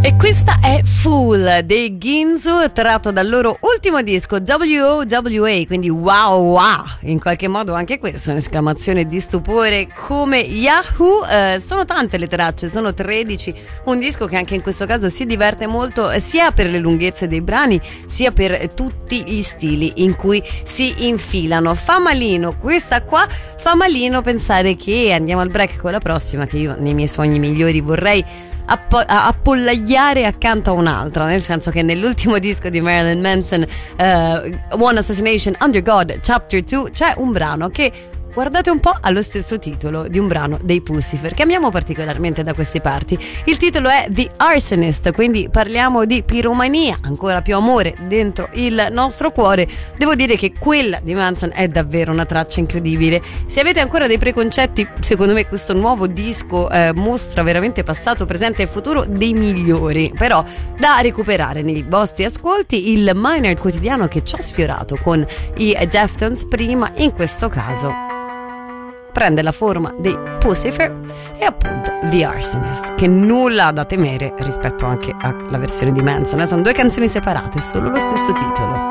E questa è Fool dei Ginzu, tratto dal loro ultimo disco WOWA, quindi wow wow, in qualche modo anche questa è un'esclamazione di stupore come Yahoo. Sono tante le tracce, sono 13, un disco che anche in questo caso si diverte molto sia per le lunghezze dei brani sia per tutti gli stili in cui si infilano. Fa malino, questa qua fa malino pensare che andiamo al break con la prossima, che io nei miei sogni migliori vorrei appollagliare accanto a un'altra, nel senso che nell'ultimo disco di Marilyn Manson, One Assassination Under God Chapter 2, c'è un brano che, guardate un po', ha lo stesso titolo di un brano dei Puscifer che amiamo particolarmente da queste parti. Il titolo è The Arsonist, quindi parliamo di piromania, ancora più amore dentro il nostro cuore. Devo dire che quella di Manson è davvero una traccia incredibile. Se avete ancora dei preconcetti, secondo me questo nuovo disco mostra veramente passato, presente e futuro dei migliori, però da recuperare nei vostri ascolti. Il Maynard quotidiano che ci ha sfiorato con i Deftones prima, in questo caso prende la forma dei Puscifer e appunto The Arsonist, che nulla ha da temere rispetto anche alla versione di Manson. Sono due canzoni separate, solo lo stesso titolo.